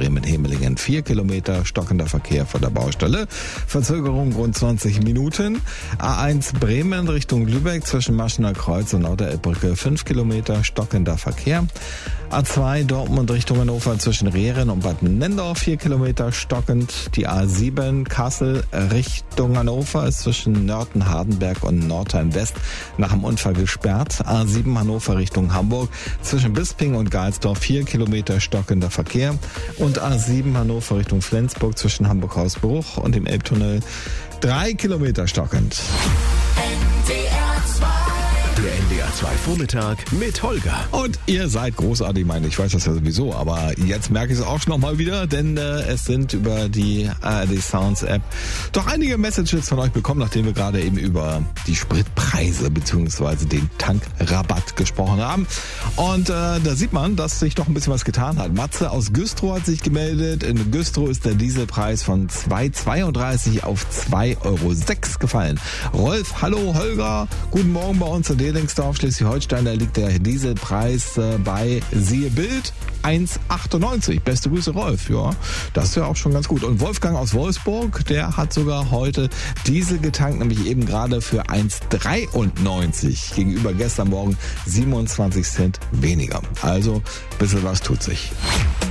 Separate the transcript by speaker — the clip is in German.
Speaker 1: Bremen-Hemelingen 4 Kilometer, stockender Verkehr von der Baustelle. Verzögerung rund 20 Minuten. A1 Bremen Richtung Lübeck zwischen Maschener Kreuz und Lauter-Elbbrücke 5 Kilometer, stockender Verkehr. A2 Dortmund Richtung Hannover zwischen Rehren und Bad Nendorf 4 Kilometer, stockend. Die A7 Kassel Richtung Hannover ist zwischen Nörten, Hardenberg und Nordheim West nach dem Unfall gesperrt. A7 Hannover Richtung Hamburg zwischen Bisping und Geilsdorf 4 Kilometer, stockender Verkehr. Und A7 Hannover Richtung Flensburg zwischen Hamburg-Hausbruch und dem Elbtunnel 3 Kilometer, stockend.
Speaker 2: Der NDR 2 Vormittag mit Holger.
Speaker 1: Und ihr seid großartig, meine ich weiß das ja sowieso, aber jetzt merke ich es auch schon nochmal wieder, denn es sind über die ARD Sounds App doch einige Messages von euch bekommen, nachdem wir gerade eben über die Spritpreise bzw. den Tankrabatt gesprochen haben. Und da sieht man, dass sich doch ein bisschen was getan hat. Matze aus Güstrow hat sich gemeldet. In Güstrow ist der Dieselpreis von 2,32 auf 2,06 € gefallen. Rolf, hallo Holger, guten Morgen bei uns in Delingsdorf, Schleswig-Holstein, da liegt der Dieselpreis bei, siehe Bild, 1,98. Beste Grüße, Rolf. Ja, das ist ja auch schon ganz gut. Und Wolfgang aus Wolfsburg, der hat sogar heute Diesel getankt, nämlich eben gerade für 1,93 gegenüber gestern Morgen 27 Cent weniger. Also, ein bisschen was tut sich.